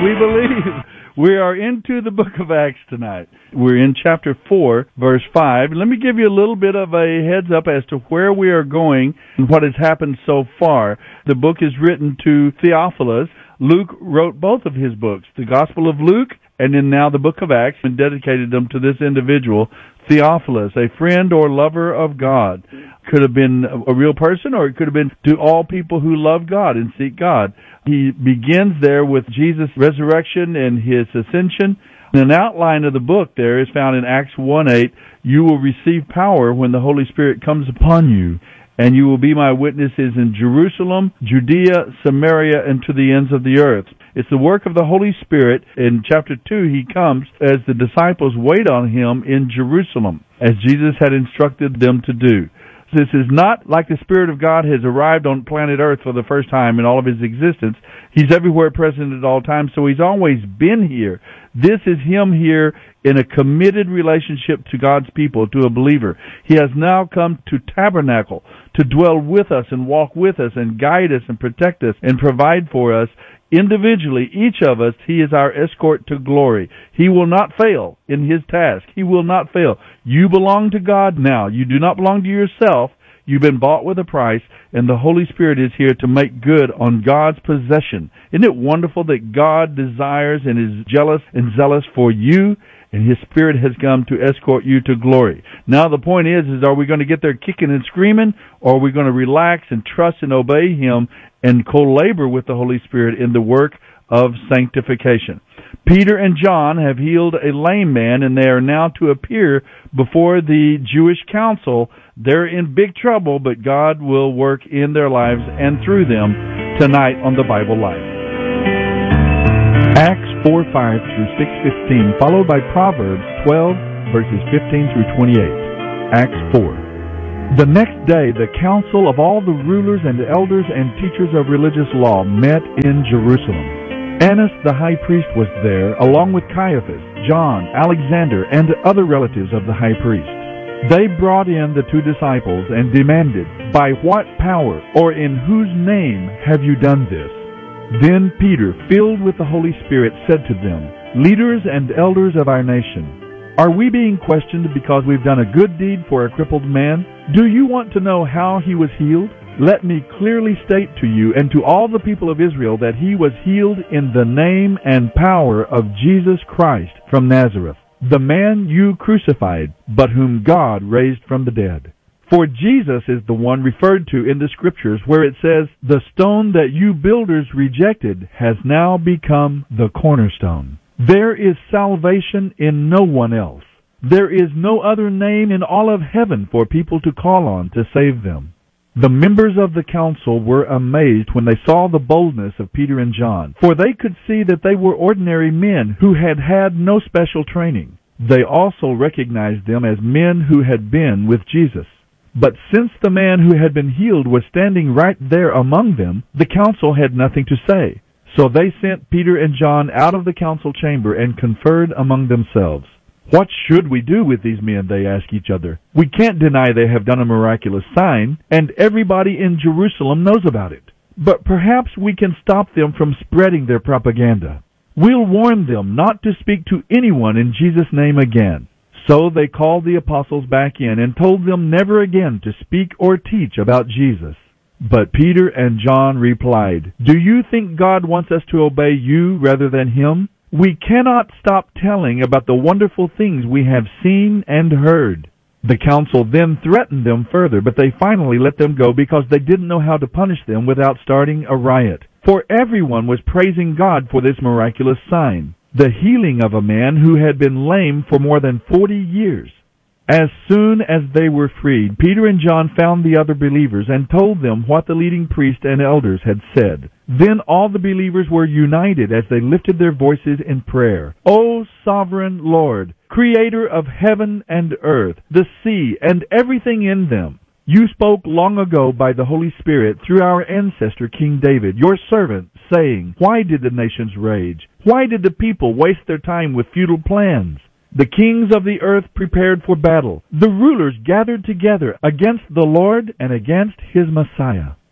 We believe. We are into the book of Acts tonight. We're in chapter 4, verse 5. Let me give you a little bit of a heads up as to where we are going and what has happened so far. The book is written to Theophilus. Luke wrote both of his books, the Gospel of Luke and then now the book of Acts, and dedicated them to this individual, Theophilus, a friend or lover of God. Could have been a real person, or it could have been to all people who love God and seek God. He begins there with Jesus' resurrection and his ascension. An outline of the book there is found in Acts 1:8. You will receive power when the Holy Spirit comes upon you, and you will be my witnesses in Jerusalem, Judea, Samaria, and to the ends of the earth. It's the work of the Holy Spirit. In chapter 2, he comes as the disciples wait on him in Jerusalem, as Jesus had instructed them to do. This is not like the Spirit of God has arrived on planet Earth for the first time in all of his existence. He's everywhere present at all times, so he's always been here. This is him here in a committed relationship to God's people, to a believer. He has now come to tabernacle, to dwell with us and walk with us and guide us and protect us and provide for us. Individually, each of us, he is our escort to glory. He will not fail in his task. He will not fail. You belong to God now. You do not belong to yourself. You've been bought with a price, and the Holy Spirit is here to make good on God's possession. Isn't it wonderful that God desires and is jealous and zealous for you, and his Spirit has come to escort you to glory? Now the point is are we going to get there kicking and screaming, or are we going to relax and trust and obey him and co-labor with the Holy Spirit in the work of sanctification? Peter and John have healed a lame man, and they are now to appear before the Jewish council. They're in big trouble, but God will work in their lives and through them tonight on the Bible Life. Acts 4:5 through 6:15, followed by Proverbs 12, verses 15 through 28. Acts 4. The next day, the council of all the rulers and elders and teachers of religious law met in Jerusalem. Annas the high priest was there, along with Caiaphas, John, Alexander, and other relatives of the high priest. They brought in the two disciples and demanded, "By what power or in whose name have you done this?" Then Peter, filled with the Holy Spirit, said to them, "Leaders and elders of our nation, are we being questioned because we've done a good deed for a crippled man? Do you want to know how he was healed? Let me clearly state to you and to all the people of Israel that he was healed in the name and power of Jesus Christ from Nazareth, the man you crucified, but whom God raised from the dead. For Jesus is the one referred to in the Scriptures where it says, 'The stone that you builders rejected has now become the cornerstone.' There is salvation in no one else. There is no other name in all of heaven for people to call on to save them." The members of the council were amazed when they saw the boldness of Peter and John, for they could see that they were ordinary men who had had no special training. They also recognized them as men who had been with Jesus. But since the man who had been healed was standing right there among them, the council had nothing to say. So they sent Peter and John out of the council chamber and conferred among themselves. "What should we do with these men?" they asked each other. "We can't deny they have done a miraculous sign, and everybody in Jerusalem knows about it. But perhaps we can stop them from spreading their propaganda. We'll warn them not to speak to anyone in Jesus' name again." So they called the apostles back in and told them never again to speak or teach about Jesus. But Peter and John replied, "Do you think God wants us to obey you rather than him? We cannot stop telling about the wonderful things we have seen and heard." The council then threatened them further, but they finally let them go because they didn't know how to punish them without starting a riot. For everyone was praising God for this miraculous sign, the healing of a man who had been lame for more than 40 years. As soon as they were freed, Peter and John found the other believers and told them what the leading priests and elders had said. Then all the believers were united as they lifted their voices in prayer. "O sovereign Lord, creator of heaven and earth, the sea, and everything in them, you spoke long ago by the Holy Spirit through our ancestor King David, your servant, saying, 'Why did the nations rage? Why did the people waste their time with futile plans? The kings of the earth prepared for battle. The rulers gathered together against the Lord and against his Messiah.'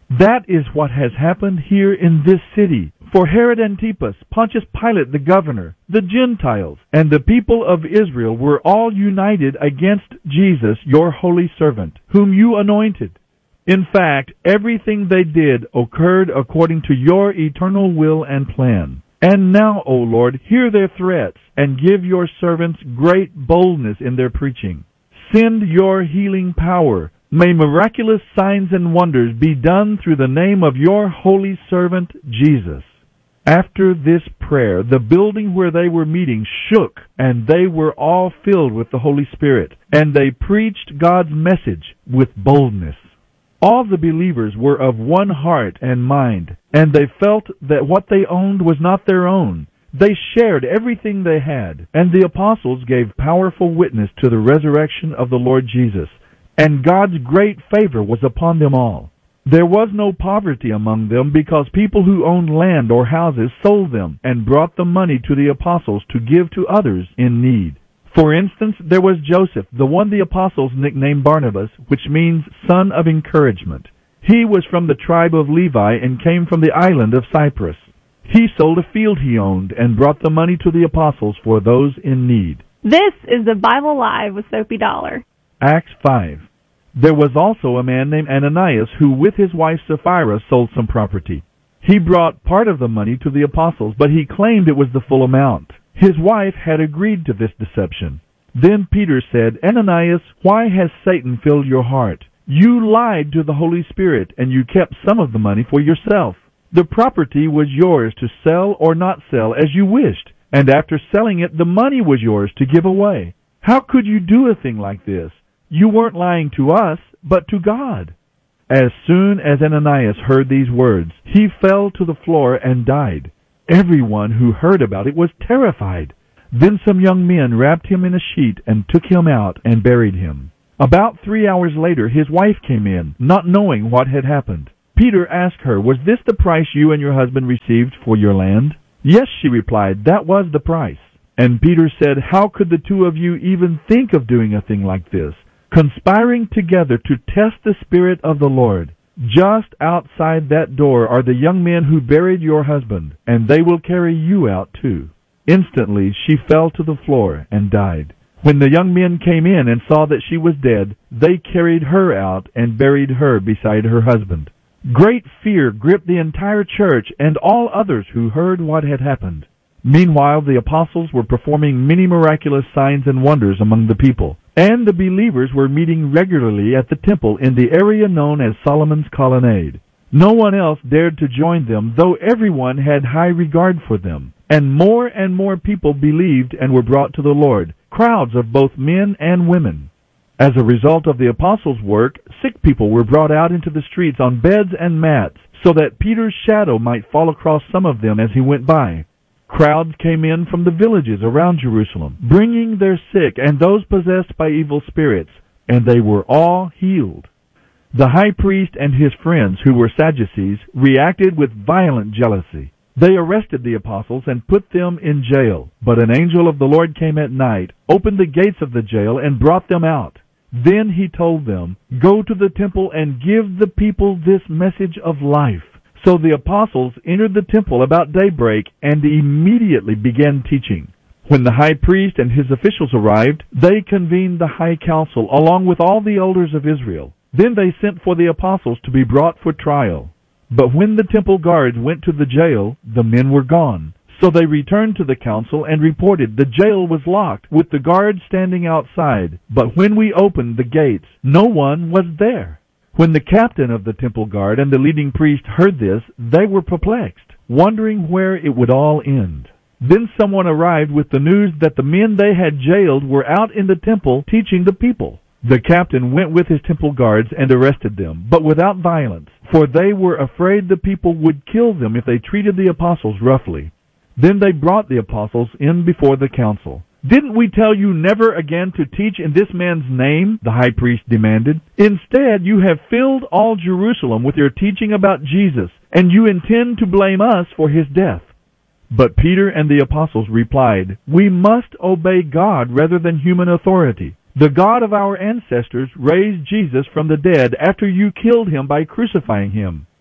That is what has happened here in this city. For Herod Antipas, Pontius Pilate the governor, the Gentiles, and the people of Israel were all united against Jesus, your holy servant, whom you anointed. In fact, everything they did occurred according to your eternal will and plan. And now, O Lord, hear their threats, and give your servants great boldness in their preaching. Send your healing power. May miraculous signs and wonders be done through the name of your holy servant, Jesus. After this prayer, the building where they were meeting shook, and they were all filled with the Holy Spirit, and they preached God's message with boldness. All the believers were of one heart and mind, and they felt that what they owned was not their own. They shared everything they had, and the apostles gave powerful witness to the resurrection of the Lord Jesus, and God's great favor was upon them all. There was no poverty among them, because people who owned land or houses sold them and brought the money to the apostles to give to others in need. For instance, there was Joseph, the one the apostles nicknamed Barnabas, which means son of encouragement. He was from the tribe of Levi and came from the island of Cyprus. He sold a field he owned and brought the money to the apostles for those in need. This is the Bible Live with Soapy Dollar. Acts 5. There was also a man named Ananias who with his wife Sapphira sold some property. He brought part of the money to the apostles, but he claimed it was the full amount. His wife had agreed to this deception. Then Peter said, Ananias, why has Satan filled your heart? You lied to the Holy Spirit, and you kept some of the money for yourself. The property was yours to sell or not sell as you wished, and after selling it, the money was yours to give away. How could you do a thing like this? You weren't lying to us, but to God. As soon as Ananias heard these words, he fell to the floor and died. Everyone who heard about it was terrified. Then some young men wrapped him in a sheet and took him out and buried him. About 3 hours later, his wife came in, not knowing what had happened. Peter asked her, was this the price you and your husband received for your land? Yes, she replied, that was the price. And Peter said, how could the two of you even think of doing a thing like this? Conspiring together to test the Spirit of the Lord. Just outside that door are the young men who buried your husband, and they will carry you out too. Instantly she fell to the floor and died. When the young men came in and saw that she was dead, they carried her out and buried her beside her husband. Great fear gripped the entire church and all others who heard what had happened. Meanwhile, the apostles were performing many miraculous signs and wonders among the people, and the believers were meeting regularly at the temple in the area known as Solomon's Colonnade. No one else dared to join them, though everyone had high regard for them, and more people believed and were brought to the Lord, crowds of both men and women. As a result of the apostles' work, sick people were brought out into the streets on beds and mats, so that Peter's shadow might fall across some of them as he went by. Crowds came in from the villages around Jerusalem, bringing their sick and those possessed by evil spirits, and they were all healed. The high priest and his friends, who were Sadducees, reacted with violent jealousy. They arrested the apostles and put them in jail, but an angel of the Lord came at night, opened the gates of the jail, and brought them out. Then he told them, go to the temple and give the people this message of life. So the apostles entered the temple about daybreak and immediately began teaching. When the high priest and his officials arrived, they convened the high council along with all the elders of Israel. Then they sent for the apostles to be brought for trial. But when the temple guards went to the jail, the men were gone. So they returned to the council and reported the jail was locked, with the guards standing outside. But when we opened the gates, no one was there. When the captain of the temple guard and the leading priest heard this, they were perplexed, wondering where it would all end. Then someone arrived with the news that the men they had jailed were out in the temple teaching the people. The captain went with his temple guards and arrested them, but without violence, for they were afraid the people would kill them if they treated the apostles roughly. Then they brought the apostles in before the council. Didn't we tell you never again to teach in this man's name? The high priest demanded. Instead, you have filled all Jerusalem with your teaching about Jesus, and you intend to blame us for his death. But Peter and the apostles replied, we must obey God rather than human authority. The God of our ancestors raised Jesus from the dead after you killed him by crucifying him.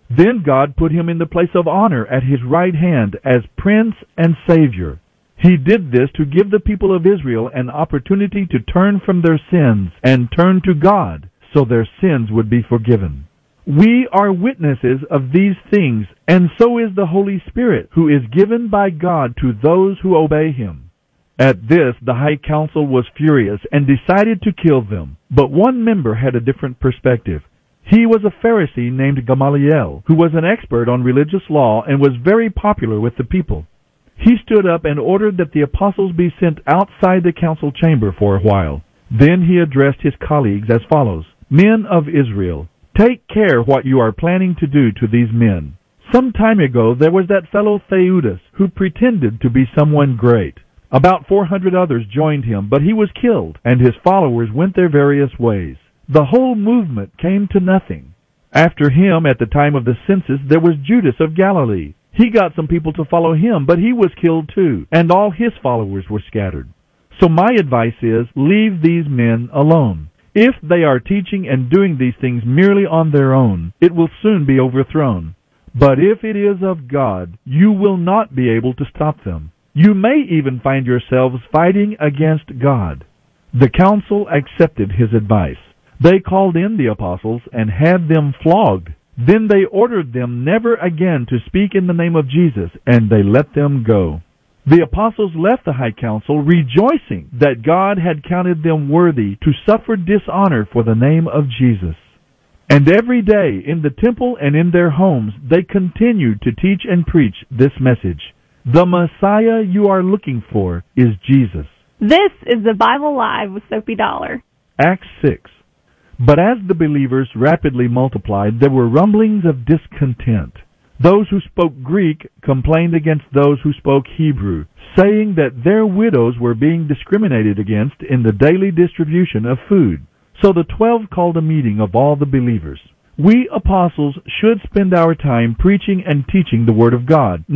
Then God put him in the place of honor at his right hand as Prince and Savior. He did this to give the people of Israel an opportunity to turn from their sins and turn to God, so their sins would be forgiven. We are witnesses of these things, and so is the Holy Spirit, who is given by God to those who obey Him. At this, the High Council was furious and decided to kill them, but one member had a different perspective. He was a Pharisee named Gamaliel, who was an expert on religious law and was very popular with the people. He stood up and ordered that the apostles be sent outside the council chamber for a while. Then he addressed his colleagues as follows: "Men of Israel, take care what you are planning to do to these men. Some time ago there was that fellow Theudas who pretended to be someone great. About 400 others joined him, but he was killed, and his followers went their various ways. The whole movement came to nothing. After him, at the time of the census, there was Judas of Galilee. He got some people to follow him, but he was killed too, and all his followers were scattered. So my advice is, leave these men alone. If they are teaching and doing these things merely on their own, it will soon be overthrown. But if it is of God, you will not be able to stop them. You may even find yourselves fighting against God." The council accepted his advice. They called in the apostles and had them flogged. Then they ordered them never again to speak in the name of Jesus, and they let them go. The apostles left the high council rejoicing that God had counted them worthy to suffer dishonor for the name of Jesus. And every day in the temple and in their homes they continued to teach and preach this message: the Messiah you are looking for is Jesus. This is the Bible Live with Soapy Dollar. Acts 6. But as the believers rapidly multiplied, there were rumblings of discontent. Those who spoke Greek complained against those who spoke Hebrew, saying that their widows were being discriminated against in the daily distribution of food. So the 12 called a meeting of all the believers. "We apostles should spend our time preaching and teaching the Word of God,